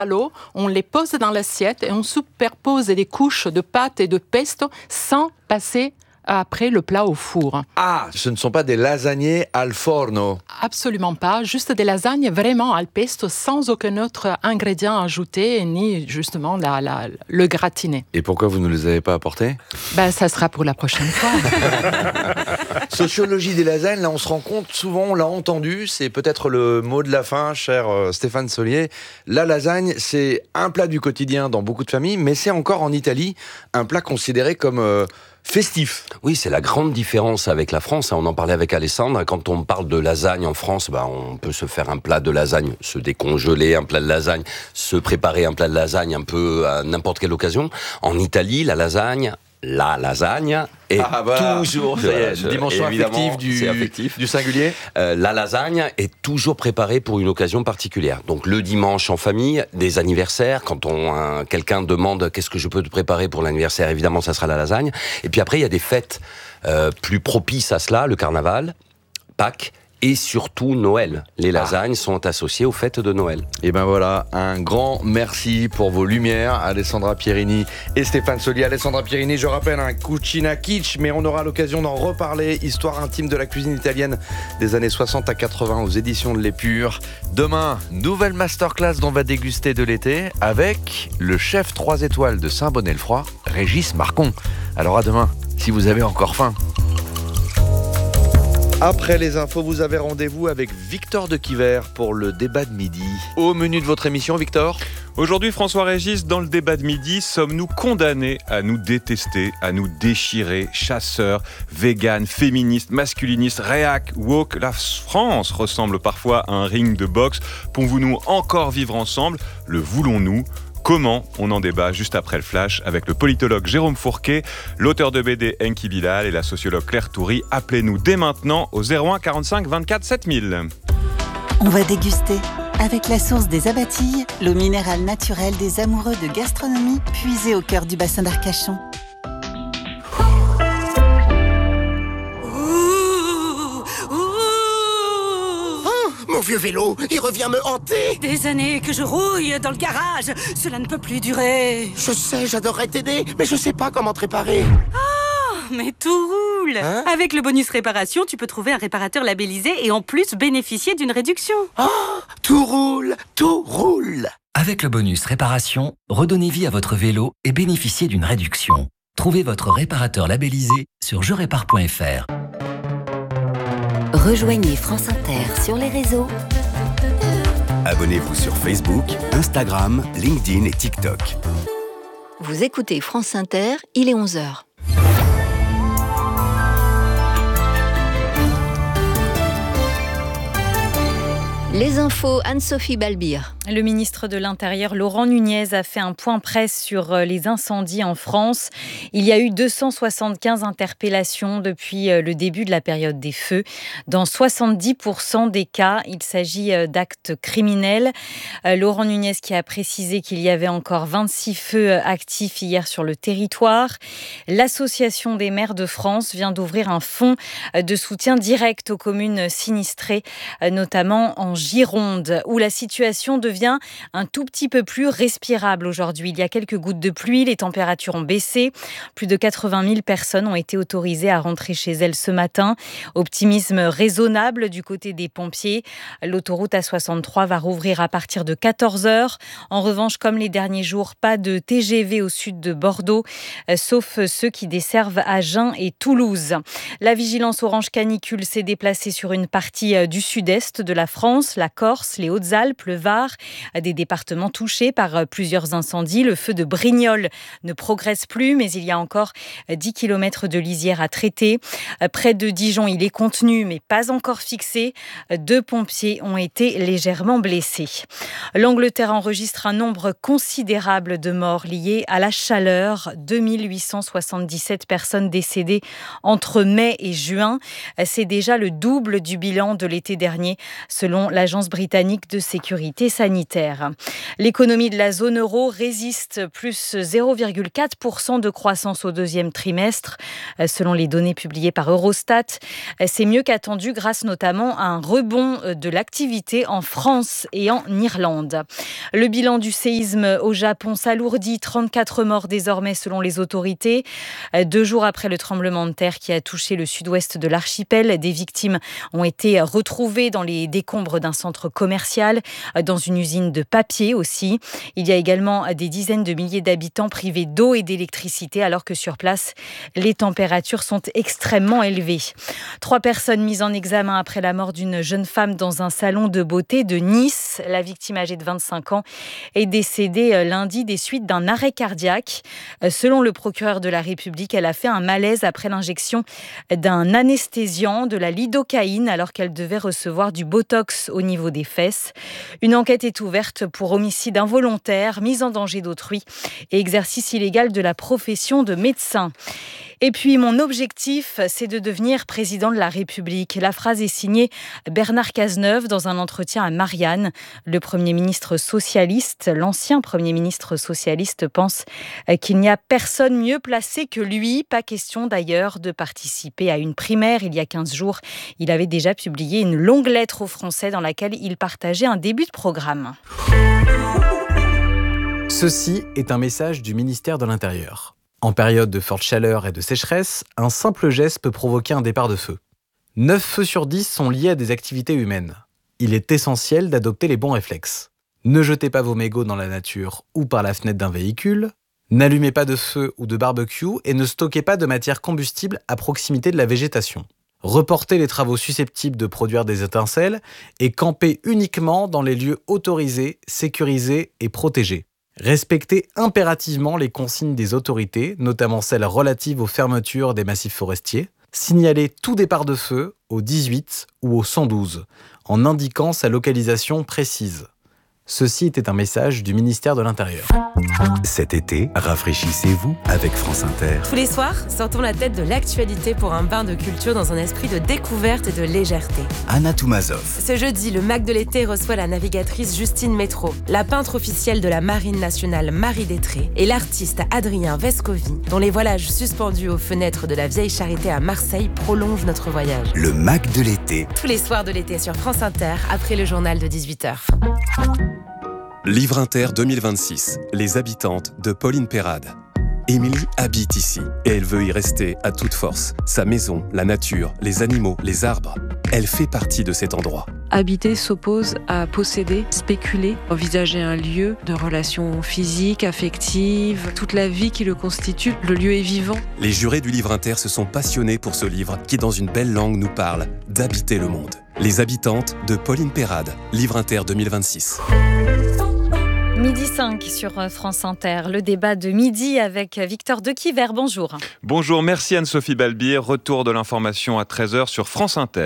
l'eau, on les pose dans l'assiette et on superpose des couches de pâte et de pesto sans passer après le plat au four. Ah, ce ne sont pas des lasagnés al forno. Absolument pas, juste des lasagnes vraiment al pesto sans aucun autre ingrédient ajouté, ni justement le gratiné. Et pourquoi vous ne les avez pas apportés ? Ça sera pour la prochaine fois. Sociologie des lasagnes, là on se rend compte, souvent on l'a entendu, c'est peut-être le mot de la fin, cher Stéphane Solier. La lasagne, c'est un plat du quotidien dans beaucoup de familles, mais c'est encore en Italie un plat considéré comme festif. Oui, c'est la grande différence avec la France. On en parlait avec Alessandre. Quand on parle de lasagne en France, on peut se faire un plat de lasagne, se décongeler un plat de lasagne, se préparer un plat de lasagne un peu à n'importe quelle occasion. En Italie, la lasagne est toujours... dimension affective du singulier. La lasagne est toujours préparée pour une occasion particulière. Donc le dimanche en famille, des anniversaires, quand quelqu'un demande qu'est-ce que je peux te préparer pour l'anniversaire, évidemment ça sera la lasagne. Et puis après il y a des fêtes plus propices à cela, le carnaval, Pâques, et surtout Noël. Les lasagnes sont associées aux fêtes de Noël. Et ben voilà, un grand merci pour vos lumières, Alessandra Pierini et Stéphane Solier. Alessandra Pierini, je rappelle, un Cucina Kitsch, mais on aura l'occasion d'en reparler. Histoire intime de la cuisine italienne des années 60 à 80 aux éditions de l'Épure. Demain, nouvelle masterclass dont on va déguster de l'été avec le chef 3 étoiles de Saint-Bonnet-le-Froid, Régis Marcon. Alors à demain, si vous avez encore faim. Après les infos, vous avez rendez-vous avec Victor de Quiver pour le débat de midi. Au menu de votre émission, Victor ? Aujourd'hui, François-Régis, dans le débat de midi, sommes-nous condamnés à nous détester, à nous déchirer, chasseurs, véganes, féministes, masculinistes, réac, woke. La France ressemble parfois à un ring de boxe. Pouvons-nous encore vivre ensemble ? Le voulons-nous ? Comment ? On en débat juste après le flash avec le politologue Jérôme Fourquet, l'auteur de BD Enki Bilal et la sociologue Claire Toury. Appelez-nous dès maintenant au 01 45 24 7000. On va déguster avec la source des Abatilles, l'eau minérale naturelle des amoureux de gastronomie puisée au cœur du bassin d'Arcachon. Mon vieux vélo, il revient me hanter. Des années que je rouille dans le garage. Cela ne peut plus durer. Je sais, j'adorerais t'aider, mais je sais pas comment te réparer. Mais tout roule. Avec le bonus réparation, tu peux trouver un réparateur labellisé et en plus bénéficier d'une réduction. Tout roule, tout roule. Avec le bonus réparation, redonnez vie à votre vélo et bénéficiez d'une réduction. Trouvez votre réparateur labellisé sur jerépare.fr. Rejoignez France Inter sur les réseaux. Abonnez-vous sur Facebook, Instagram, LinkedIn et TikTok. Vous écoutez France Inter, il est 11h. Les infos, Anne-Sophie Balbir. Le ministre de l'Intérieur, Laurent Nunez, a fait un point presse sur les incendies en France. Il y a eu 275 interpellations depuis le début de la période des feux. Dans 70% des cas, il s'agit d'actes criminels. Laurent Nunez qui a précisé qu'il y avait encore 26 feux actifs hier sur le territoire. L'Association des maires de France vient d'ouvrir un fonds de soutien direct aux communes sinistrées, notamment en Gironde, où la situation devient un tout petit peu plus respirable aujourd'hui. Il y a quelques gouttes de pluie, les températures ont baissé. Plus de 80 000 personnes ont été autorisées à rentrer chez elles ce matin. Optimisme raisonnable du côté des pompiers. L'autoroute A63 va rouvrir à partir de 14h. En revanche, comme les derniers jours, pas de TGV au sud de Bordeaux, sauf ceux qui desservent Agen et Toulouse. La vigilance orange canicule s'est déplacée sur une partie du sud-est de la France, la Corse, les Hautes-Alpes, le Var, des départements touchés par plusieurs incendies. Le feu de Brignoles ne progresse plus, mais il y a encore 10 km de lisière à traiter. Près de Dijon, il est contenu, mais pas encore fixé. 2 pompiers ont été légèrement blessés. L'Angleterre enregistre un nombre considérable de morts liés à la chaleur. 2877 personnes décédées entre mai et juin. C'est déjà le double du bilan de l'été dernier, selon la l'Agence britannique de sécurité sanitaire. L'économie de la zone euro résiste, plus 0,4% de croissance au deuxième trimestre, selon les données publiées par Eurostat. C'est mieux qu'attendu grâce notamment à un rebond de l'activité en France et en Irlande. Le bilan du séisme au Japon s'alourdit, 34 morts désormais selon les autorités. 2 jours après le tremblement de terre qui a touché le sud-ouest de l'archipel, des victimes ont été retrouvées dans les décombres d'un centre commercial, dans une usine de papier aussi. Il y a également des dizaines de milliers d'habitants privés d'eau et d'électricité alors que sur place, les températures sont extrêmement élevées. 3 personnes mises en examen après la mort d'une jeune femme dans un salon de beauté de Nice. La victime âgée de 25 ans est décédée lundi des suites d'un arrêt cardiaque. Selon le procureur de la République, elle a fait un malaise après l'injection d'un anesthésiant, de la lidocaïne, alors qu'elle devait recevoir du botox au niveau des fesses. Une enquête est ouverte pour homicide involontaire, mise en danger d'autrui et exercice illégal de la profession de médecin. Et puis, mon objectif, c'est de devenir président de la République. La phrase est signée Bernard Cazeneuve dans un entretien à Marianne. Le Premier ministre socialiste, l'ancien Premier ministre socialiste, pense qu'il n'y a personne mieux placé que lui. Pas question d'ailleurs de participer à une primaire. Il y a 15 jours, il avait déjà publié une longue lettre aux Français dans laquelle il partageait un début de programme. Ceci est un message du ministère de l'Intérieur. En période de forte chaleur et de sécheresse, un simple geste peut provoquer un départ de feu. 9 feux sur 10 sont liés à des activités humaines. Il est essentiel d'adopter les bons réflexes. Ne jetez pas vos mégots dans la nature ou par la fenêtre d'un véhicule. N'allumez pas de feu ou de barbecue et ne stockez pas de matière combustible à proximité de la végétation. Reportez les travaux susceptibles de produire des étincelles et campez uniquement dans les lieux autorisés, sécurisés et protégés. Respectez impérativement les consignes des autorités, notamment celles relatives aux fermetures des massifs forestiers. Signalez tout départ de feu au 18 ou au 112, en indiquant sa localisation précise. Ceci était un message du ministère de l'Intérieur. Cet été, rafraîchissez-vous avec France Inter. Tous les soirs, sortons la tête de l'actualité pour un bain de culture dans un esprit de découverte et de légèreté. Anna Toumazov. Ce jeudi, le Mac de l'été reçoit la navigatrice Justine Métro, la peintre officielle de la Marine nationale Marie Détré et l'artiste Adrien Vescovi, dont les voilages suspendus aux fenêtres de la Vieille Charité à Marseille prolongent notre voyage. Le Mac de l'été. Tous les soirs de l'été sur France Inter, après le journal de 18h. Livre Inter 2026, Les habitantes de Pauline Perrade. Émilie habite ici et elle veut y rester à toute force. Sa maison, la nature, les animaux, les arbres. Elle fait partie de cet endroit. Habiter s'oppose à posséder, spéculer, envisager un lieu de relations physiques, affectives, toute la vie qui le constitue. Le lieu est vivant. Les jurés du Livre Inter se sont passionnés pour ce livre qui, dans une belle langue, nous parle d'habiter le monde. Les habitantes de Pauline Perrade, Livre Inter 2026. Midi 5 sur France Inter, le débat de midi avec Victor Dequiver. Bonjour. Bonjour, merci Anne-Sophie Balbir. Retour de l'information à 13h sur France Inter.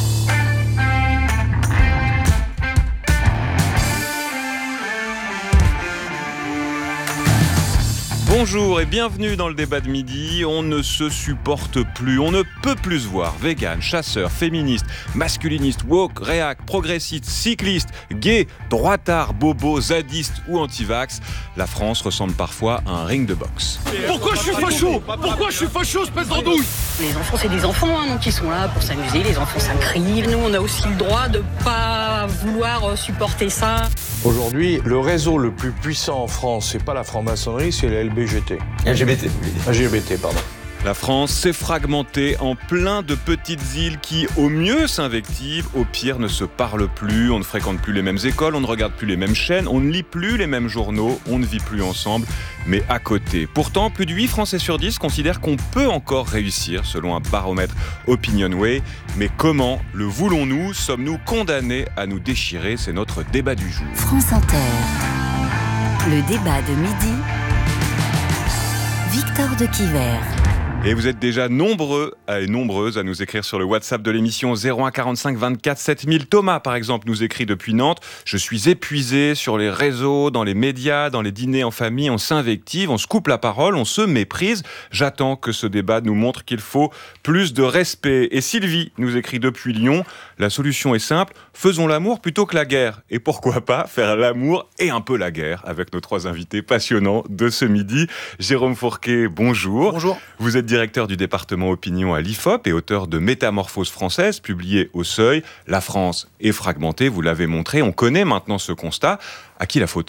Bonjour et bienvenue dans le débat de midi. On ne se supporte plus, on ne peut plus se voir vegan, chasseur, féministe, masculiniste, woke, réac, progressiste, cycliste, gay, droitard, bobo, zadiste ou anti-vax. La France ressemble parfois à un ring de boxe. Pourquoi je suis facho ? Pourquoi je suis facho, espèce d'andouille ? Les enfants, c'est des enfants, donc ils sont là pour s'amuser. Les enfants, ça crie. Nous, on a aussi le droit de pas vouloir supporter ça. Aujourd'hui, le réseau le plus puissant en France, c'est pas la franc-maçonnerie, c'est la LBGT. LGBT, pardon. La France s'est fragmentée en plein de petites îles qui, au mieux, s'invectivent, au pire, ne se parlent plus, on ne fréquente plus les mêmes écoles, on ne regarde plus les mêmes chaînes, on ne lit plus les mêmes journaux, on ne vit plus ensemble, mais à côté. Pourtant, plus de 8 Français sur 10 considèrent qu'on peut encore réussir, selon un baromètre Opinionway. Mais comment le voulons-nous ? Sommes-nous condamnés à nous déchirer ? C'est notre débat du jour. France Inter. Le débat de midi. Victor Dequiver. Et vous êtes déjà nombreux et nombreuses à nous écrire sur le WhatsApp de l'émission 01 45 24 7000. Thomas, par exemple, nous écrit depuis Nantes. Je suis épuisé sur les réseaux, dans les médias, dans les dîners en famille. On s'invective, on se coupe la parole, on se méprise. J'attends que ce débat nous montre qu'il faut plus de respect. Et Sylvie nous écrit depuis Lyon. La solution est simple, faisons l'amour plutôt que la guerre. Et pourquoi pas faire l'amour et un peu la guerre avec nos 3 invités passionnants de ce midi. Jérôme Fourquet, bonjour. Bonjour. Vous êtes directeur du département opinion à l'IFOP et auteur de Métamorphose française, publié au Seuil. La France est fragmentée, vous l'avez montré. On connaît maintenant ce constat. À qui la faute ?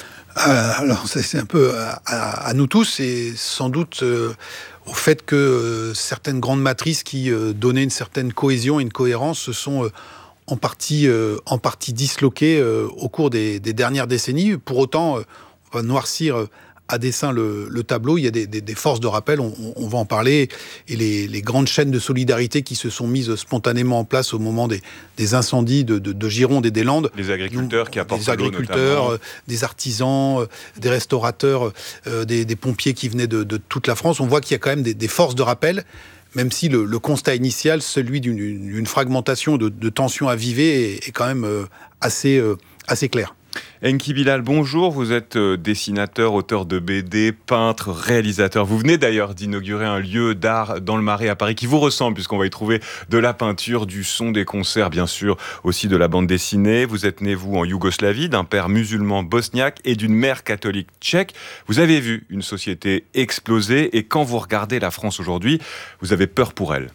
Alors, c'est un peu à nous tous et sans doute au fait que certaines grandes matrices qui donnaient une certaine cohésion et une cohérence se sont en partie disloquées au cours des dernières décennies. Pour autant, on va noircir à dessein le tableau, il y a des forces de rappel, on va en parler, et les grandes chaînes de solidarité qui se sont mises spontanément en place au moment des incendies de Gironde et des Landes. Les agriculteurs qui apportent des agriculteurs, des artisans, des restaurateurs, des pompiers qui venaient de toute la France. On voit qu'il y a quand même des forces de rappel, même si le constat initial, celui d'une fragmentation de tensions avivées, est quand même assez clair. Enki Bilal, bonjour, vous êtes dessinateur, auteur de BD, peintre, réalisateur. Vous venez d'ailleurs d'inaugurer un lieu d'art dans le Marais à Paris qui vous ressemble puisqu'on va y trouver de la peinture, du son, des concerts, bien sûr, aussi de la bande dessinée. Vous êtes né, vous, en Yougoslavie, d'un père musulman bosniaque et d'une mère catholique tchèque. Vous avez vu une société exploser et quand vous regardez la France aujourd'hui, vous avez peur pour elle.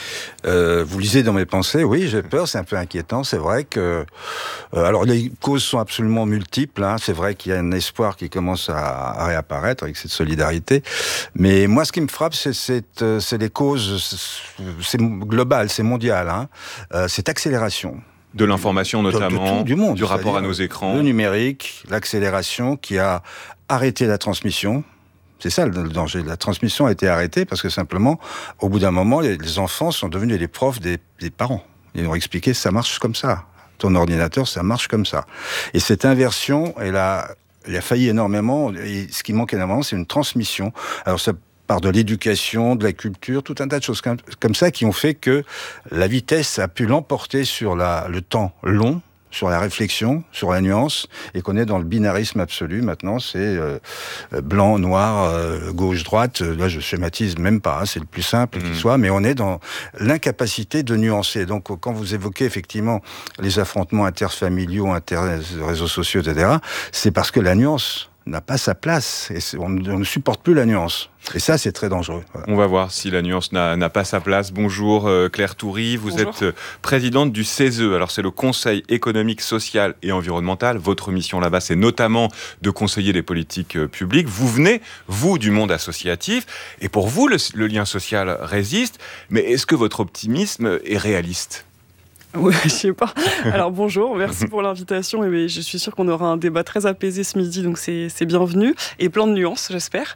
Vous lisez dans mes pensées, oui, j'ai peur, c'est un peu inquiétant, c'est vrai que... alors les causes sont absolument multiples, hein. C'est vrai qu'il y a un espoir qui commence à réapparaître avec cette solidarité, mais moi ce qui me frappe, c'est les causes, c'est global, c'est mondial, hein. Cette accélération. De l'information notamment, du monde, du rapport à nos écrans. Le numérique, l'accélération qui a arrêté la transmission. C'est ça le danger. La transmission a été arrêtée parce que simplement, au bout d'un moment, les enfants sont devenus les profs des parents. Ils leur ont expliqué ça marche comme ça. Ton ordinateur, ça marche comme ça. Et cette inversion, elle a failli énormément. Et ce qui manque énormément, c'est une transmission. Alors ça part de l'éducation, de la culture, tout un tas de choses comme ça qui ont fait que la vitesse a pu l'emporter sur le temps long, sur la réflexion, sur la nuance, et qu'on est dans le binarisme absolu. Maintenant, c'est blanc, noir, gauche, droite. Là, je schématise même pas, hein, c'est le plus simple qui soit, mais on est dans l'incapacité de nuancer. Donc, quand vous évoquez effectivement les affrontements interfamiliaux, réseaux sociaux, etc., c'est parce que la nuance n'a pas sa place, et on ne supporte plus la nuance. Et ça, c'est très dangereux. Voilà. On va voir si la nuance n'a pas sa place. Bonjour Claire Toury, vous êtes présidente du CESE. Alors c'est le Conseil économique, social et environnemental. Votre mission là-bas, c'est notamment de conseiller les politiques publiques. Vous venez, vous, du monde associatif, et pour vous, le lien social résiste. Mais est-ce que votre optimisme est réaliste ? Oui, je sais pas. Alors bonjour, merci pour l'invitation. Et je suis sûre qu'on aura un débat très apaisé ce midi, donc c'est bienvenu et plein de nuances, j'espère.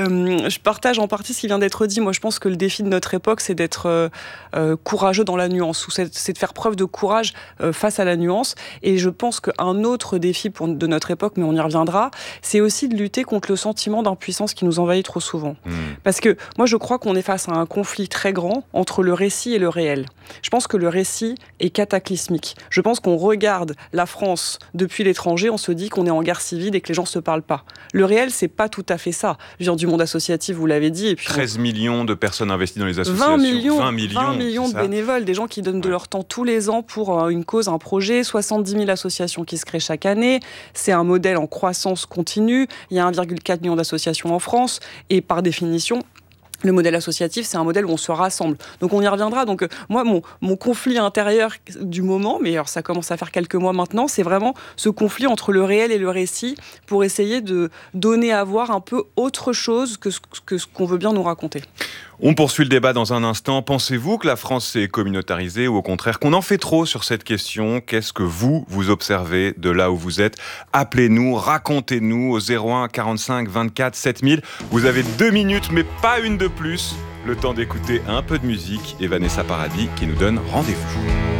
Je partage en partie ce qui vient d'être dit. Moi, je pense que le défi de notre époque, c'est d'être courageux dans la nuance, ou c'est de faire preuve de courage face à la nuance. Et je pense qu'un autre défi de notre époque, mais on y reviendra, c'est aussi de lutter contre le sentiment d'impuissance qui nous envahit trop souvent. Parce que moi, je crois qu'on est face à un conflit très grand entre le récit et le réel. Je pense que le récit est cataclysmique. Je pense qu'on regarde la France depuis l'étranger, on se dit qu'on est en guerre civile et que les gens se parlent pas. Le réel, c'est pas tout à fait ça. Je viens du monde associatif, vous l'avez dit. Et puis 13 millions de personnes investies dans les associations. 20 millions de bénévoles, des gens qui donnent de leur temps tous les ans pour une cause, un projet. 70 000 associations qui se créent chaque année. C'est un modèle en croissance continue. Il y a 1,4 million d'associations en France. Et par définition, le modèle associatif, c'est un modèle où on se rassemble. Donc on y reviendra. Donc moi, mon conflit intérieur du moment, mais alors ça commence à faire quelques mois maintenant, c'est vraiment ce conflit entre le réel et le récit pour essayer de donner à voir un peu autre chose que ce qu'on veut bien nous raconter. On poursuit le débat dans un instant. Pensez-vous que la France s'est communautarisée ou au contraire qu'on en fait trop sur cette question ? Qu'est-ce que vous observez de là où vous êtes ? Appelez-nous, racontez-nous au 01 45 24 7000. Vous avez 2 minutes, mais pas une de plus. Le temps d'écouter un peu de musique et Vanessa Paradis qui nous donne rendez-vous.